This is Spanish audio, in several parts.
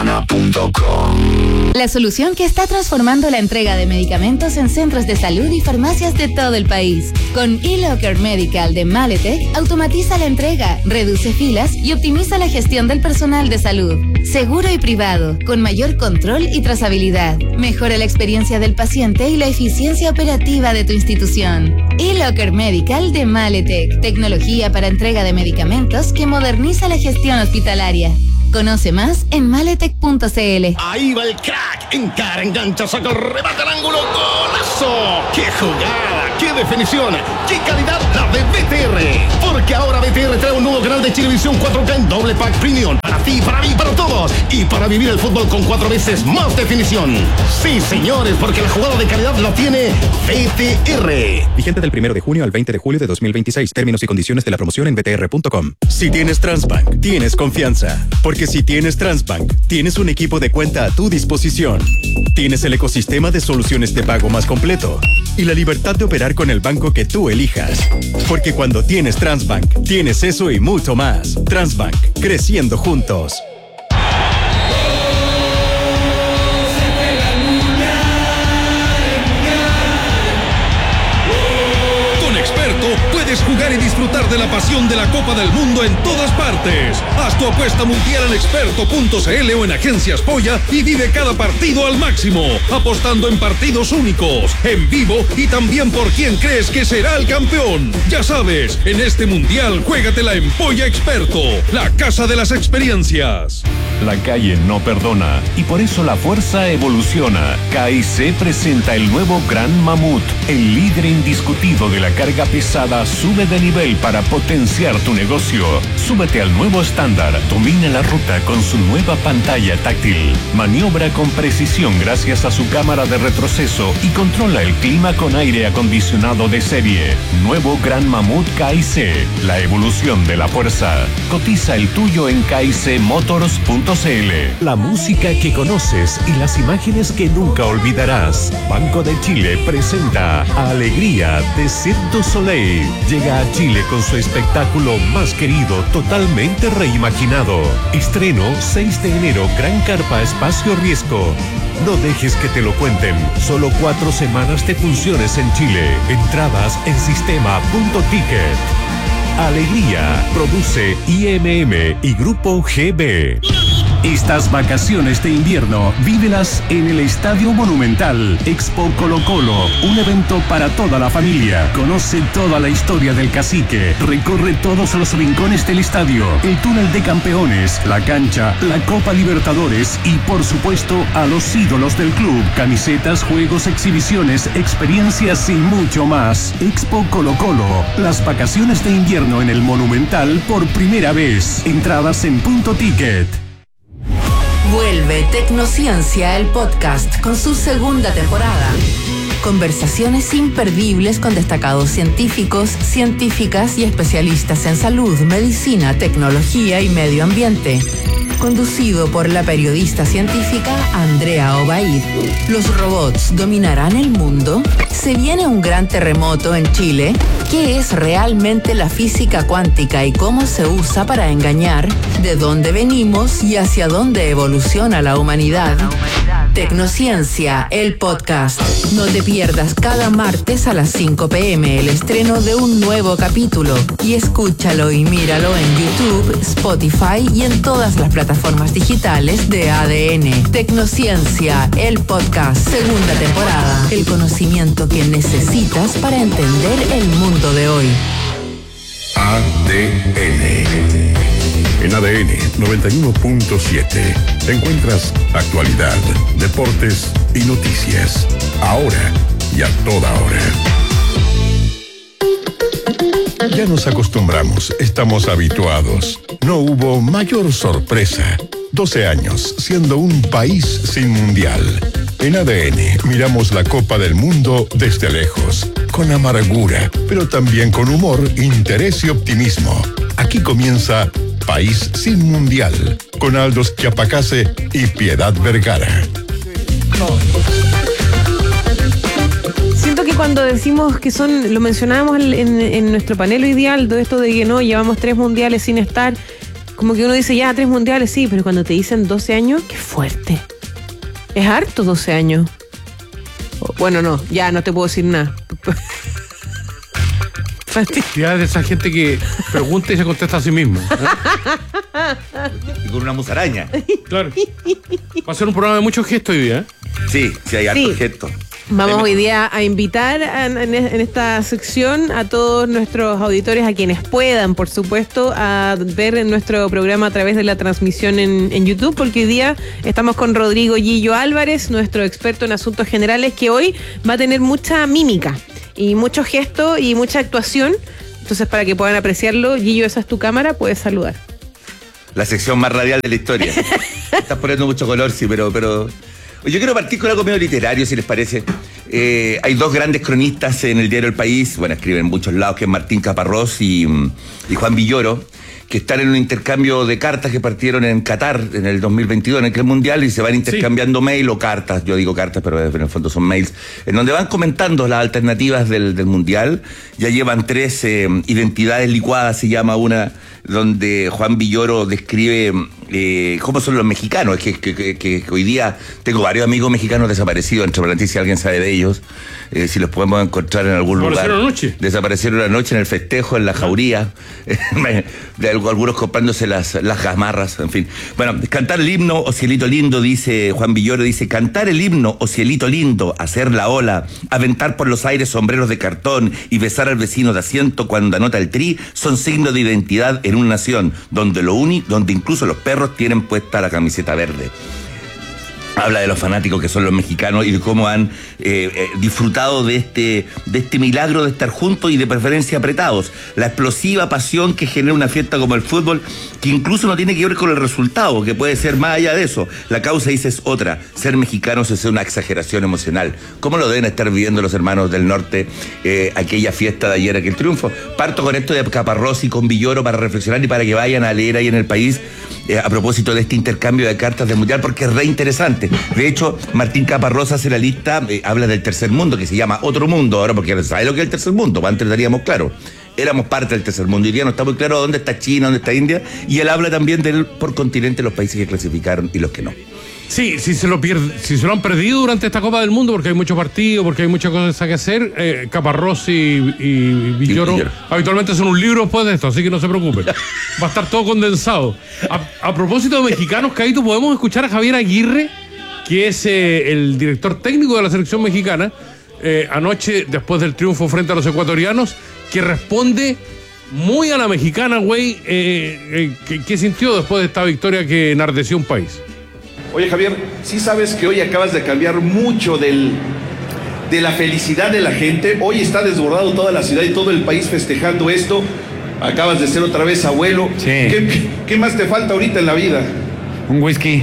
Humana.com. La solución que está transformando la entrega de medicamentos en centros de salud y farmacias de todo el país. Con eLocker Medical de Maletec, automatiza la entrega, reduce filas y optimiza la gestión del personal de salud. Seguro y privado, con mayor control y trazabilidad. Mejora la experiencia del paciente y la eficiencia operativa de tu institución. eLocker Medical de Maletec. Tecnología para entrega de medicamentos que moderniza la gestión hospitalaria. Conoce más en maletec.cl. Ahí va el crack. Encara, engancha, saca el remate al ángulo. ¡Golazo! ¡Qué jugada! ¡Qué definición! ¡Qué calidad la de BTR! Porque ahora BTR trae un nuevo canal de Chilevisión 4K en doble pack premium. Para ti, para mí, para todos. Y para vivir el fútbol con 4 veces más definición. Sí, señores, porque la jugada de calidad la tiene BTR. Vigente del 1 de junio al 20 de julio de 2026. Términos y condiciones de la promoción en btr.com. Si tienes Transbank, tienes confianza. Porque si tienes Transbank, tienes un equipo de cuenta a tu disposición. Tienes el ecosistema de soluciones de pago más completo y la libertad de operar con el banco que tú elijas. Porque cuando tienes Transbank, tienes eso y mucho más. Transbank, creciendo juntos. Puedes jugar y disfrutar de la pasión de la Copa del Mundo en todas partes. Haz tu apuesta mundial en experto.cl o en Agencias Polla y vive cada partido al máximo, apostando en partidos únicos, en vivo y también por quién crees que será el campeón. Ya sabes, en este mundial juégatela en Polla Experto, la casa de las experiencias. La calle no perdona y por eso la fuerza evoluciona. KIC presenta el nuevo Gran Mamut, el líder indiscutido de la carga pesada. Sube de nivel para potenciar tu negocio. Súbete al nuevo estándar. Domina la ruta con su nueva pantalla táctil. Maniobra con precisión gracias a su cámara de retroceso y controla el clima con aire acondicionado de serie. Nuevo Gran Mamut KIC, la evolución de la fuerza. Cotiza el tuyo en kicmotors.cl. La música que conoces y las imágenes que nunca olvidarás. Banco de Chile presenta Alegría de Cirque du Soleil. Llega a Chile con su espectáculo más querido, totalmente reimaginado. Estreno 6 de enero, Gran Carpa Espacio Riesgo. No dejes que te lo cuenten. Solo 4 semanas de funciones en Chile. Entradas en sistema.ticket. Alegría produce IMM y Grupo GB. Estas vacaciones de invierno, vívelas en el Estadio Monumental. Expo Colo Colo, un evento para toda la familia. Conoce toda la historia del cacique. Recorre todos los rincones del estadio, el túnel de campeones, la cancha, la Copa Libertadores y, por supuesto, a los ídolos del club. Camisetas, juegos, exhibiciones, experiencias y mucho más. Expo Colo Colo, las vacaciones de invierno en el Monumental por primera vez. Entradas en Punto Ticket. Vuelve Tecnociencia, el podcast, con su segunda temporada. Conversaciones imperdibles con destacados científicos, científicas y especialistas en salud, medicina, tecnología y medio ambiente. Conducido por la periodista científica Andrea Obaid. ¿Los robots dominarán el mundo? ¿Se viene un gran terremoto en Chile? ¿Qué es realmente la física cuántica y cómo se usa para engañar? ¿De dónde venimos y hacia dónde evoluciona la humanidad? Tecnociencia, el podcast. No te pierdas cada martes a las 5 p.m. el estreno de un nuevo capítulo y escúchalo y míralo en YouTube, Spotify y en todas las plataformas digitales de ADN. Tecnociencia, el podcast, segunda temporada. El conocimiento que necesitas para entender el mundo de hoy. ADN. En ADN 91.7 encuentras actualidad, deportes y noticias. Ahora y a toda hora. Ya nos acostumbramos, estamos habituados. No hubo mayor sorpresa. 12 años siendo un país sin mundial. En ADN miramos la Copa del Mundo desde lejos, con amargura, pero también con humor, interés y optimismo. Aquí comienza País sin Mundial, con Aldos Chiapacase y Piedad Vergara. Siento que cuando decimos que son, lo mencionábamos en nuestro panel hoy día, todo esto de que no, llevamos 3 mundiales sin estar, como que uno dice, ya, 3 mundiales, sí, pero cuando te dicen 12 años, qué fuerte. Es harto 12 años. Bueno, no, ya no te puedo decir nada. Ya de esa gente que pregunta y se contesta a sí mismo. Y con una musaraña. Claro. Va a ser un programa de muchos gestos hoy día, ¿eh? Sí, hay hartos gestos. Vamos hoy día a invitar en esta sección a todos nuestros auditores, a quienes puedan, por supuesto, a ver nuestro programa a través de la transmisión en YouTube, porque hoy día estamos con Rodrigo Gillo Álvarez, nuestro experto en asuntos generales, que hoy va a tener mucha mímica y mucho gesto y mucha actuación. Entonces, para que puedan apreciarlo, Gillo, esa es tu cámara, puedes saludar. La sección más radial de la historia. Estás poniendo mucho color, sí, pero... Yo quiero partir con algo medio literario, si les parece. Hay 2 grandes cronistas en el diario El País, bueno, escriben en muchos lados, que es Martín Caparrós y Juan Villoro, que están en un intercambio de cartas que partieron en Qatar en el 2022, en el Mundial, y se van intercambiando mail o cartas, yo digo cartas, pero en el fondo son mails, en donde van comentando las alternativas del Mundial. Ya llevan 3 identidades licuadas, se llama una, donde Juan Villoro describe cómo son los mexicanos. Es que hoy día tengo varios amigos mexicanos desaparecidos, entre paréntesis, si alguien sabe de ellos, si los podemos encontrar en algún lugar. Desaparecieron anoche en el festejo, en la jauría, algunos comprándose las gamarras, en fin. Bueno, cantar el himno, o cielito lindo, dice Juan Villoro, dice, cantar el himno, o cielito lindo, hacer la ola, aventar por los aires sombreros de cartón y besar al vecino de asiento cuando anota el tri, son signos de identidad en una nación donde donde incluso los perros tienen puesta la camiseta verde. Habla de los fanáticos que son los mexicanos y de cómo han disfrutado de este milagro de estar juntos y de preferencia apretados. La explosiva pasión que genera una fiesta como el fútbol, que incluso no tiene que ver con el resultado, que puede ser más allá de eso. La causa, dice, es otra. Ser mexicanos es una exageración emocional. ¿Cómo lo deben estar viviendo los hermanos del norte aquella fiesta de ayer, aquel triunfo? Parto con esto de Caparrós y con Villoro para reflexionar y para que vayan a leer ahí en El País a propósito de este intercambio de cartas del Mundial, porque es re interesante. De hecho, Martín Caparrós hace la lista, habla del tercer mundo, que se llama Otro Mundo ahora, porque ¿sabe lo que es el tercer mundo? Antes estaríamos claro. Éramos parte del tercer mundo. Hoy día no está muy claro dónde está China, dónde está India, y él habla también por continente los países que clasificaron y los que no. Sí, si se lo han perdido durante esta Copa del Mundo, porque hay muchos partidos, porque hay muchas cosas que hacer, Caparrós y Villoro habitualmente son un libro después de esto, así que no se preocupen. Va a estar todo condensado. A propósito de mexicanos, Caíto, podemos escuchar a Javier Aguirre, que es el director técnico de la selección mexicana, anoche, después del triunfo frente a los ecuatorianos, que responde muy a la mexicana, güey, ¿qué sintió después de esta victoria que enardeció un país? Oye, Javier, sí sabes que hoy acabas de cambiar mucho de la felicidad de la gente. Hoy está desbordado toda la ciudad y todo el país festejando esto. Acabas de ser otra vez abuelo. Sí. ¿Qué más te falta ahorita en la vida? Un whisky.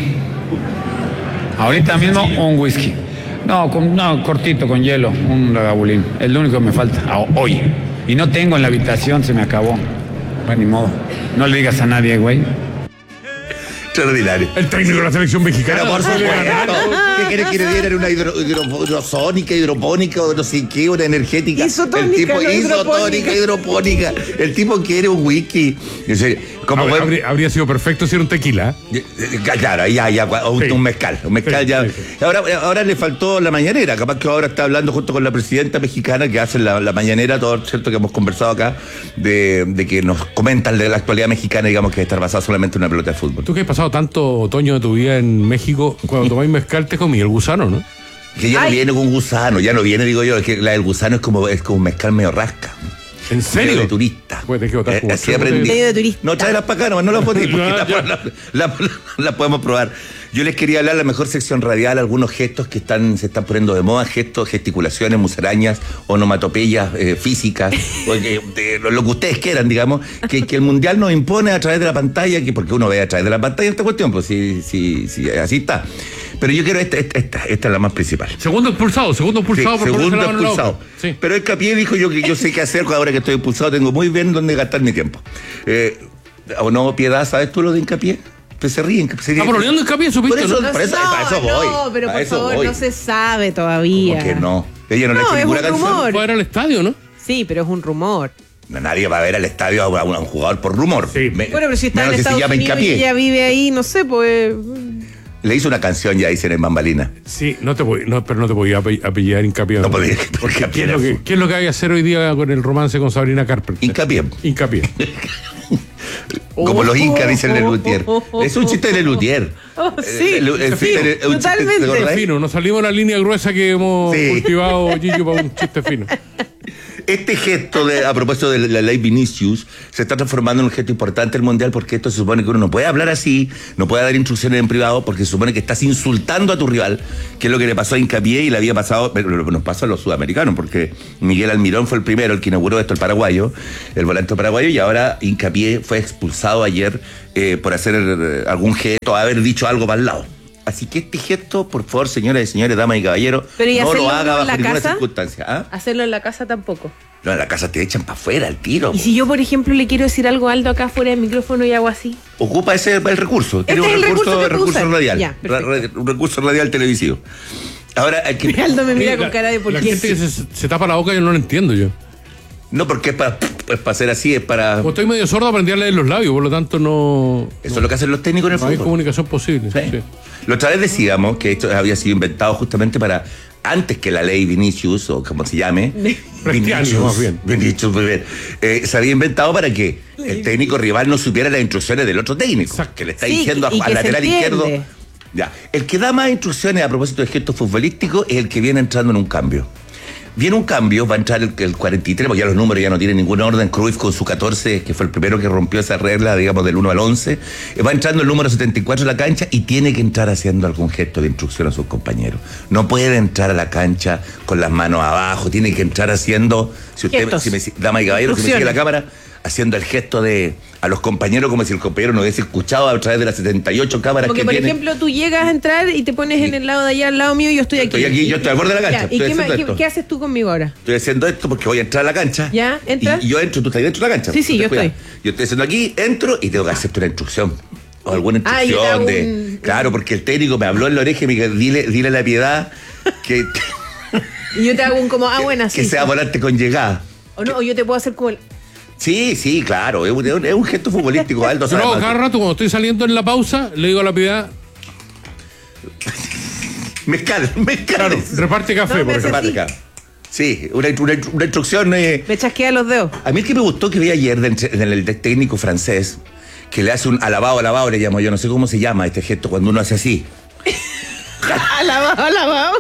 Ahorita mismo un whisky. No, cortito, con hielo, un lagavulín. Es lo único que me falta hoy. Y no tengo en la habitación, se me acabó. Bueno, ni modo. No le digas a nadie, güey. Extraordinario. El técnico de la selección mexicana. Pero por supuesto. ¿Qué quiere que le diera? ¿Era una hidrosónica, hidropónica o no sé qué, una energética? Isotónica, hidropónica. El tipo quiere un whisky. Habría sido perfecto si era un tequila. Claro, ya, un mezcal. Un mezcal ya. Sí. Ahora le faltó la mañanera. Capaz que ahora está hablando junto con la presidenta mexicana que hace la mañanera, todo cierto que hemos conversado acá, de que nos comentan de la actualidad mexicana, digamos, que estar basada solamente en una pelota de fútbol. Tú que has pasado tanto otoño de tu vida en México, cuando tomáis mezcal te comí el gusano, ¿no? Que ya no viene con gusano, ya no viene, digo yo, es que la del gusano es como un mezcal medio rasca. ¿En serio? De turista. Así aprendí. Medio de turista. No, tráelas para acá, no las podéis, porque la podemos probar. Yo les quería hablar de la mejor sección radial, algunos gestos que se están poniendo de moda, gestos, gesticulaciones, musarañas, onomatopeyas físicas, lo que ustedes quieran, digamos, que el Mundial nos impone a través de la pantalla, porque uno ve a través de la pantalla esta cuestión, pues sí, así está. Pero yo quiero esta es la más principal. Segundo expulsado. Sí, segundo expulsado. Sí. Pero Hincapié dijo yo sé qué hacer ahora que estoy expulsado, tengo muy bien dónde gastar mi tiempo. ¿O no, Piedad, sabes tú lo de Hincapié? Pues se ríen. Está poloneando Hincapié, supiste. Para eso voy. No, pero por favor, no se sabe todavía. ¿Cómo que no? Ella no le ha hecho ninguna canción. Fue al estadio, ¿no? Sí, pero es un rumor. Nadie va a ver al estadio a un jugador por rumor. Sí. Bueno, pero si está en Estados Unidos y ella vive ahí, no sé, pues... Le hizo una canción, ya dicen en Bambalina. Sí, pero no te podía apellidar Hincapié. No podía. ¿Qué es lo que hay que hacer hoy día con el romance con Sabrina Carpenter? Hincapié. Como los incas dicen Lelutier. Es un chiste de Lelutier. Sí, totalmente. Fino, nos salimos de la línea gruesa que hemos cultivado, Gillo, para un chiste fino. Este gesto, a propósito de la ley Vinicius, se está transformando en un gesto importante del Mundial, porque esto se supone que uno no puede hablar así, no puede dar instrucciones en privado, porque se supone que estás insultando a tu rival, que es lo que le pasó a Hincapié y le había pasado, nos pasó a los sudamericanos, porque Miguel Almirón fue el primero, el que inauguró esto, el paraguayo, el volante paraguayo, y ahora Hincapié fue expulsado ayer por hacer algún gesto, haber dicho algo para el lado. Así que este gesto, por favor, señoras y señores, damas y caballeros, no lo haga bajo ninguna circunstancia. ¿Ah? Hacerlo en la casa tampoco. No, en la casa te echan para afuera al tiro. Y si yo, por ejemplo, le quiero decir algo a Aldo acá fuera del micrófono y hago así. Ocupa el recurso. Tiene un recurso radial. Ya, un recurso radial televisivo. Ahora, Aldo me mira con cara de por qué. La gente que se tapa la boca, yo no lo entiendo yo. No, porque es para hacer así, es para... Como estoy medio sordo, aprendí a leer los labios, por lo tanto no... Eso es lo que hacen los técnicos en el fútbol. No hay comunicación posible. Sí. La otra vez decíamos que esto había sido inventado justamente para... Antes que la ley Vinicius, o como se llame... Vinicius, se había inventado para que el técnico rival no supiera las instrucciones del otro técnico. Exacto. Que le está diciendo al lateral izquierdo... Ya. El que da más instrucciones a propósito de gestos futbolísticos es el que viene entrando en un cambio. Viene un cambio, va a entrar el 43, porque ya los números ya no tienen ningún orden. Cruyff con su 14, que fue el primero que rompió esa regla, digamos, del 1 al 11. Va entrando el número 74 a la cancha y tiene que entrar haciendo algún gesto de instrucción a sus compañeros. No puede entrar a la cancha con las manos abajo, tiene que entrar haciendo, dama y caballero, si me sigue la cámara, haciendo el gesto a los compañeros como si el compañero no hubiese escuchado a través de las 78 cámaras porque, que por tiene. Ejemplo, tú llegas a entrar y te pones en el lado de allá, al lado mío, y yo estoy aquí. Estoy aquí, yo estoy al borde de la cancha. ¿Y qué haces tú conmigo ahora? Estoy haciendo esto porque voy a entrar a la cancha. ¿Ya? ¿Entras? Y yo entro, tú estás dentro de la cancha. Sí, yo estoy. Yo estoy haciendo aquí, entro y tengo que hacerte una instrucción. O alguna instrucción Claro, porque el técnico me habló en la oreja y me dijo, dile a la Piedad que... Y yo te hago un como, bueno, que sea volante con llegada. O no, o yo te puedo hacer como el... Sí, claro, es un gesto futbolístico, Aldo. Yo cada rato, cuando estoy saliendo en la pausa, le digo a la Piedad... Mezcal. Claro, reparte café, por ejemplo. Sí, una instrucción... Me chasquea los dedos. A mí el que me gustó que vi ayer en el técnico francés, que le hace un alabado, le llamo yo, no sé cómo se llama este gesto, cuando uno hace así. Alabado.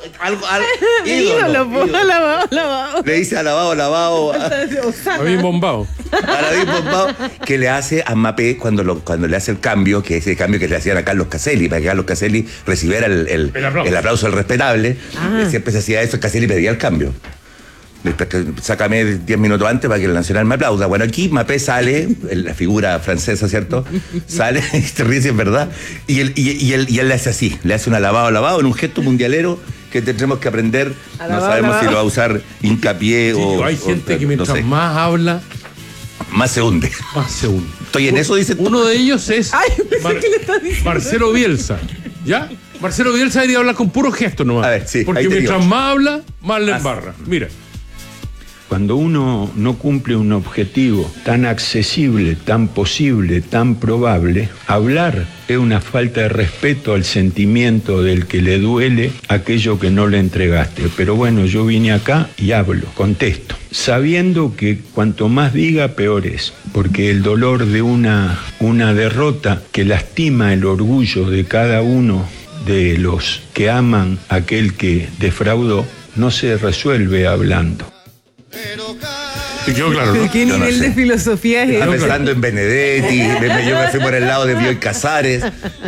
Alabado. Le dice alabado. A bien bombado. Que le hace a Mbappé cuando le hace el cambio, que es el cambio que le hacían a Carlos Caselli, para que Carlos Caselli recibiera el aplauso del respetable. Siempre se hacía eso, Caselli pedía el cambio. Sácame 10 minutos antes para que el Nacional me aplauda. Bueno, aquí Mbappé sale, la figura francesa, ¿cierto? Sale, te ríes, es verdad. Y él le hace así, le hace un alabado en un gesto mundialero que tendremos que aprender. No sabemos si lo va a usar Hincapié o... Hay gente que mientras más habla... Más se hunde. Estoy en eso, dice. Uno de ellos es ¿qué le estás diciendo? Marcelo Bielsa. ¿Ya? Marcelo Bielsa debería hablar con puros gestos nomás. A ver, sí. Porque mientras más habla, más le embarra. Mira. Cuando uno no cumple un objetivo tan accesible, tan posible, tan probable, hablar es una falta de respeto al sentimiento del que le duele aquello que no le entregaste. Pero bueno, yo vine acá y hablo, contesto, sabiendo que cuanto más diga, peor es, porque el dolor de una derrota que lastima el orgullo de cada uno de los que aman a aquel que defraudó, no se resuelve hablando. Sí, quedó claro, ¿no? ¿Qué nivel de filosofía es eso? Estaba pensando en Benedetti, yo me fui por el lado de Bioy Casares.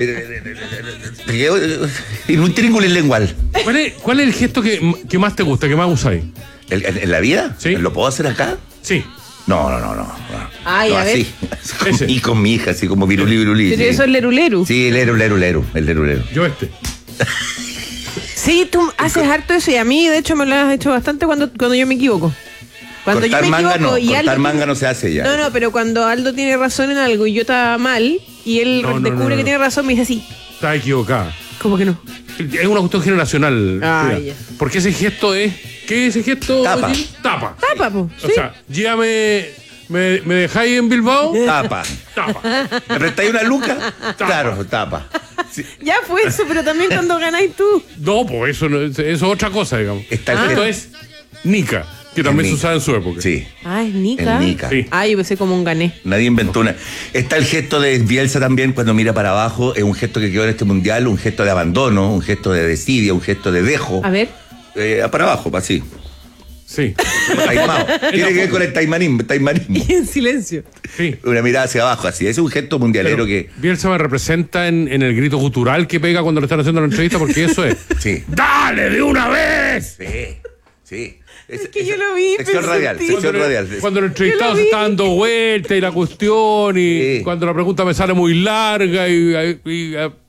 Y un triángulo lingual. ¿Cuál es el gesto que más te gusta, que más usáis? ¿En la vida? ¿Sí? ¿Lo puedo hacer acá? Sí. No. Ay, no, a ver. Así. Y con mi hija, así como virulí. Pero eso es leruleru. Sí, el leru. Yo Sí, tú haces harto eso y a mí, de hecho, me lo has hecho bastante cuando yo me equivoco. Cuando cortar yo me manga equivoco no, y cortar Aldo manga no se hace ya. No, pero cuando Aldo tiene razón en algo y yo estaba mal y él descubre que tiene razón, me dice así. Está equivocada. ¿Cómo que no? Es una cuestión generacional. Ay, ya. Porque ese gesto es... ¿Qué es ese gesto? Tapa. Tapa, po. O sea, llévame ¿Me dejáis en Bilbao? Tapa. ¿Me prestáis una luca? Claro, tapa. Sí. Ya fue eso, pero también cuando ganáis tú. No, pues eso es otra cosa, digamos. Esto es Nica, que también se usaba en su época. Sí. Ah, es Nica. El Nica. Sí. Ah, yo pensé como un gané. Nadie inventó una. Está el gesto de Bielsa también cuando mira para abajo. Es un gesto que quedó en este mundial, un gesto de abandono, un gesto de desidia, un gesto de dejo. A ver. Para abajo, para así. Sí. Taimado. Tiene que ver con el taimanismo. Y en silencio. Sí. Una mirada hacia abajo, así. Es un gesto mundialero que. Bielsa me representa en el grito gutural que pega cuando le están haciendo la entrevista, porque eso es. Sí. ¡Dale de una vez! Sí. Es que yo lo vi. Sección radial. Cuando el entrevistado se está dando vuelta y la cuestión, y cuando la pregunta me sale muy larga y